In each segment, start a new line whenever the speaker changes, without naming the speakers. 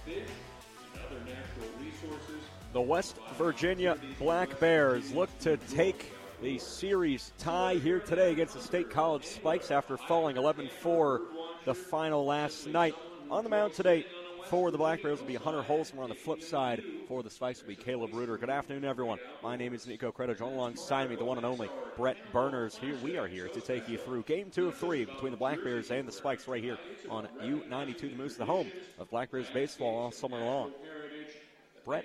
The West Virginia Black Bears look to take the series tie here today against the State College Spikes after falling 11-4 the final last night. On the mound today for the Black Bears will be Hunter Holzmer. On the flip side for the Spikes will be Caleb Reuter. Good afternoon, everyone. My name is Nico Credo. Join alongside me, the one and only Brett Burners. Here we are here to take you through Game 2 of 3 between the Black Bears and the Spikes right here on U92 The Moose, the home of Black Bears baseball all summer long. Brett,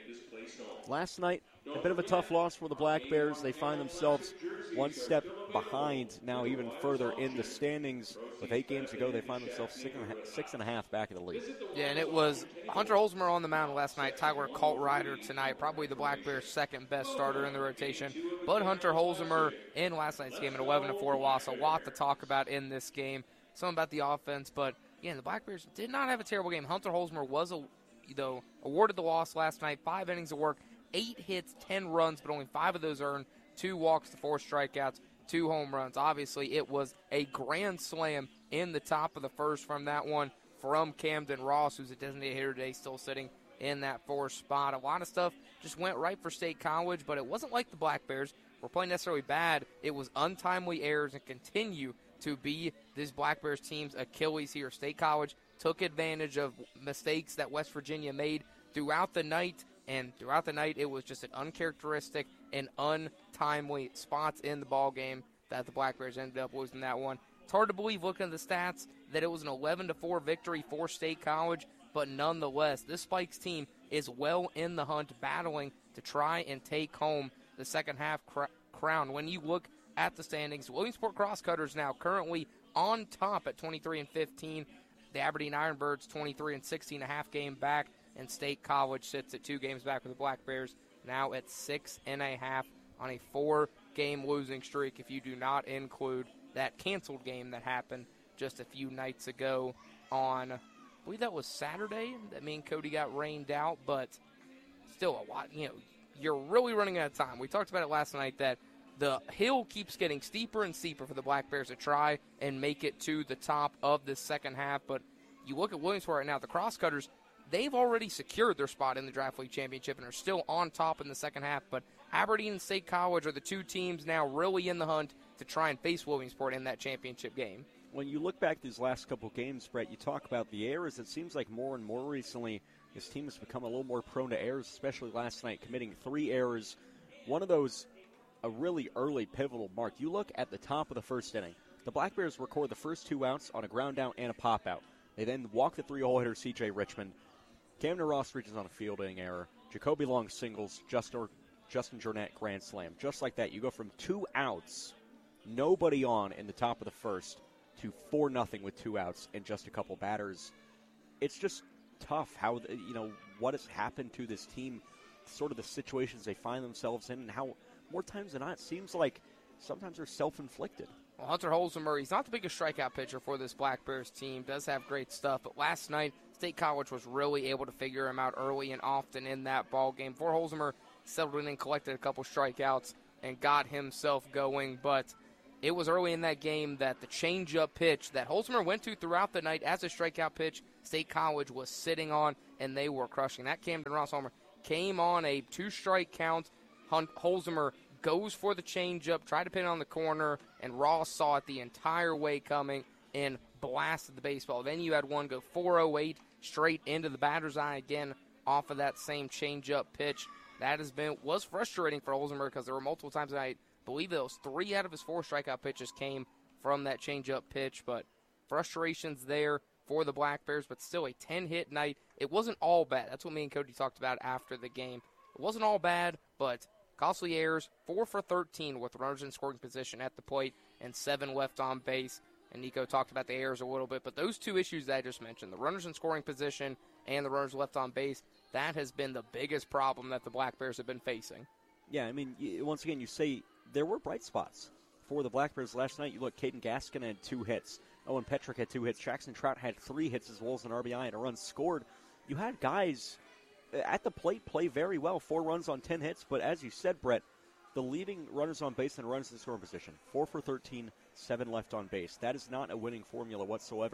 last night, a bit of a tough loss for the Black Bears. They find themselves one step behind now, even further in the standings. With 8 games to go, they find themselves six and a half back in the lead.
Yeah, and it was Hunter Holzmer on the mound last night, Tyler Kaltrider tonight, probably the Black Bears' second best starter in the rotation. But Hunter Holzmer in last night's game, an 11-4 loss. A lot to talk about in this game. Something about the offense, but again, the Black Bears did not have a terrible game. Hunter Holzmer was awarded the loss last night. 5 innings of work, 8 hits, 10 runs, but only 5 of those earned. 2 walks to 4 strikeouts, 2 home runs. Obviously, it was a grand slam in the top of the first from that one from Camden Ross, who's a designated hitter today, still sitting in that 4th spot. A lot of stuff just went right for State College, but it wasn't like the Black Bears were playing necessarily bad. It was untimely errors and continue to be this Black Bears team's Achilles here. State College took advantage of mistakes that West Virginia made throughout the night, and throughout the night it was just an uncharacteristic and untimely spots in the ball game that the Black Bears ended up losing that one. It's hard to believe, looking at the stats, that it was an 11-4 victory for State College, but nonetheless, this Spikes team is well in the hunt, battling to try and take home the second half crown. When you look at the standings, Williamsport Crosscutters now currently on top at 23-15. The Aberdeen Ironbirds 23-16, a half game back, and State College sits at 2 games back with the Black Bears, now at 6.5 on a 4-game losing streak, if you do not include that canceled game that happened just a few nights ago on, I believe that was Saturday, that me and Cody got rained out, but still a lot. You're really running out of time. We talked about it last night that the hill keeps getting steeper and steeper for the Black Bears to try and make it to the top of this second half. But you look at Williamsport right now, the Crosscutters, they've already secured their spot in the Draft League Championship and are still on top in the second half. But Aberdeen and State College are the 2 teams now really in the hunt to try and face Williamsport in that championship game.
When you look back these last couple games, Brett, you talk about the errors. It seems like more and more recently this team has become a little more prone to errors, especially last night, committing 3 errors. One of those, a really early pivotal mark. You look at the top of the first inning. The Black Bears record the first 2 outs on a ground out and a pop out. They then walk the 3-hole hitter C.J. Richmond. Camden Ross reaches on a fielding error. Jacoby Long singles. Justin Jornet grand slam. Just like that, you go from 2 outs, nobody on in the top of the first, to 4-0 with 2 outs and just a couple batters. It's just tough how, what has happened to this team, sort of the situations they find themselves in, and how more times than not it seems like sometimes they're self-inflicted.
Well, Hunter Holzmer, he's not the biggest strikeout pitcher for this Black Bears team, does have great stuff, but last night State College was really able to figure him out early and often in that ball game. For Holzmer, settled in and collected a couple strikeouts and got himself going, but it was early in that game that the changeup pitch that Holzmer went to throughout the night as a strikeout pitch, State College was sitting on, and they were crushing. That Camden Ross homer came on a 2-strike count. Holzmer goes for the changeup, tried to pin it on the corner, and Ross saw it the entire way coming and blasted the baseball. Then you had one go 408 straight into the batter's eye again off of that same changeup pitch. That was frustrating for Holzmer because there were multiple times that I believe those 3 out of his 4 strikeout pitches came from that changeup pitch, but frustrations there for the Black Bears, but still a 10-hit night. It wasn't all bad. That's what me and Cody talked about after the game. It wasn't all bad, but costly errors, 4 for 13 with runners in scoring position at the plate and 7 left on base. And Nico talked about the errors a little bit, but those 2 issues that I just mentioned, the runners in scoring position and the runners left on base, that has been the biggest problem that the Black Bears have been facing.
Yeah, I mean, once again, you say there were bright spots for the Black Bears last night. You look, Caden Gaskin had 2 hits. Owen Petrick had 2 hits. Jackson Trout had 3 hits as well as an RBI and a run scored. You had guys at the plate play very well, 4 runs on 10 hits, but as you said, Brett, the leading runners on base and runners in scoring position, 4 for 13, 7 left on base. That is not a winning formula whatsoever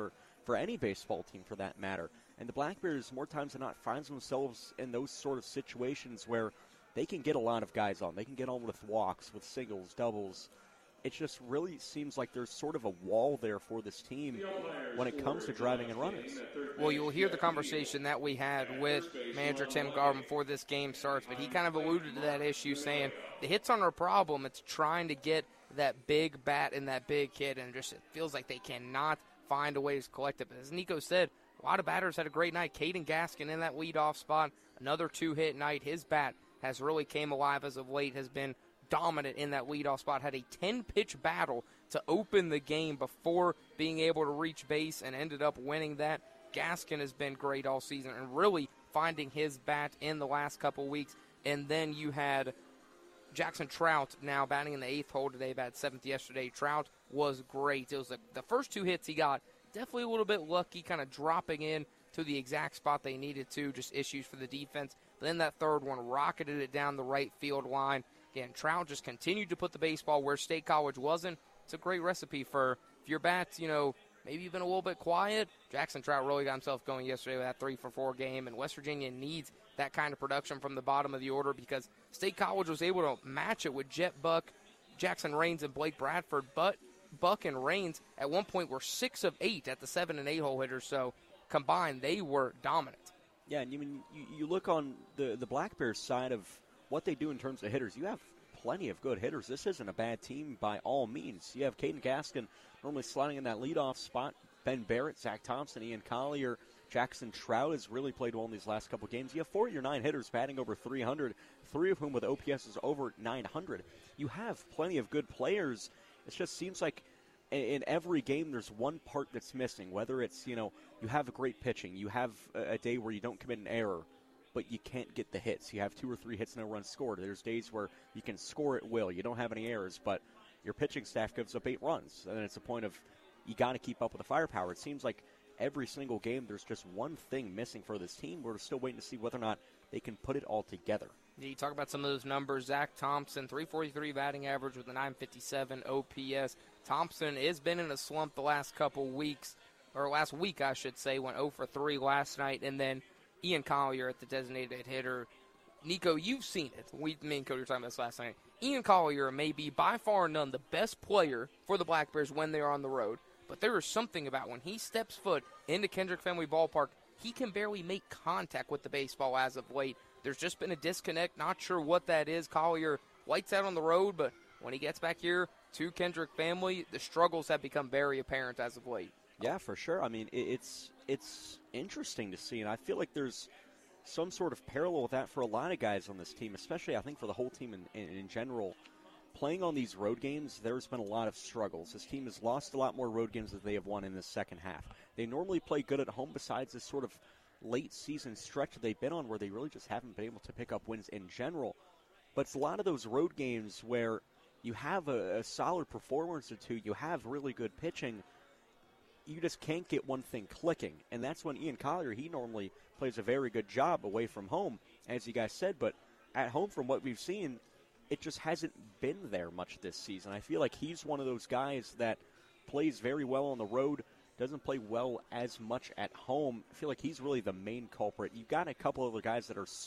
for any baseball team for that matter. And the Black Bears, more times than not, finds themselves in those sort of situations where they can get a lot of guys on. They can get on with walks, with singles, doubles. It just really seems like there's sort of a wall there for this team when it comes to driving in runners.
Well, you'll hear the conversation that we had with manager Tim Garvin before this game starts, but he kind of alluded to that issue, saying the hits aren't a problem. It's trying to get that big bat and that big hit, and it feels like they cannot find a way to collect it. But as Nico said, a lot of batters had a great night. Caden Gaskin in that leadoff spot, another 2-hit night. His bat has really came alive as of late, has been dominant in that leadoff spot, had a 10-pitch battle to open the game before being able to reach base and ended up winning that. Gaskin has been great all season and really finding his bat in the last couple weeks. And then you had Jackson Trout now batting in the 8th hole today, batted 7th yesterday. Trout was great. It was the first 2 hits he got, definitely a little bit lucky, kind of dropping in to the exact spot they needed to, just issues for the defense. But then that third one rocketed it down the right field line. Again, Trout just continued to put the baseball where State College wasn't. It's a great recipe for if your bat's, maybe you've been a little bit quiet. Jackson Trout really got himself going yesterday with that 3-for-4 game, and West Virginia needs that kind of production from the bottom of the order because State College was able to match it with Jet Buck, Jackson Raines, and Blake Bradford. But Buck and Raines at one point were 6 of 8 at the 7 and 8 hole hitters, so combined they were dominant.
Yeah, and you look on the Black Bears side of what they do in terms of hitters, you have plenty of good hitters. This isn't a bad team by all means. You have Caden Gaskin normally sliding in that leadoff spot. Ben Barrett, Zach Thompson, Ian Collier, Jackson Trout has really played well in these last couple games. You have 4 of your 9 hitters batting over 300, 3 of whom with OPSs over 900. You have plenty of good players. It just seems like in every game there's one part that's missing, whether it's, you have a great pitching, you have a day where you don't commit an error, but you can't get the hits. You have 2 or 3 hits, no runs scored. There's days where you can score at will. You don't have any errors, but your pitching staff gives up 8 runs. And it's a point of you got to keep up with the firepower. It seems like every single game there's just one thing missing for this team. We're still waiting to see whether or not they can put it all together.
Yeah, you talk about some of those numbers. Zach Thompson, 343 batting average with a 957 OPS. Thompson has been in a slump the last couple weeks, or last week I should say, went 0 for 3 last night, and then Ian Collier at the designated hitter. Nico, you've seen it. Me and Cody were talking about this last night. Ian Collier may be by far and none the best player for the Black Bears when they are on the road, but there is something about when he steps foot into Kendrick Family Ballpark, he can barely make contact with the baseball as of late. There's just been a disconnect. Not sure what that is. Collier lights out on the road, but when he gets back here to Kendrick Family, the struggles have become very apparent as of late.
Yeah, for sure. I mean, it's interesting to see, and I feel like there's some sort of parallel with that for a lot of guys on this team, especially I think for the whole team in general. Playing on these road games, there's been a lot of struggles. This team has lost a lot more road games than they have won in the second half. They normally play good at home besides this sort of late season stretch that they've been on where they really just haven't been able to pick up wins in general. But it's a lot of those road games where you have a solid performance or two, you have really good pitching, you just can't get one thing clicking. And that's when Ian Collier, he normally plays a very good job away from home, as you guys said. But at home, from what we've seen, it just hasn't been there much this season. I feel like he's one of those guys that plays very well on the road, doesn't play well as much at home. I feel like he's really the main culprit. You've got a couple other guys that are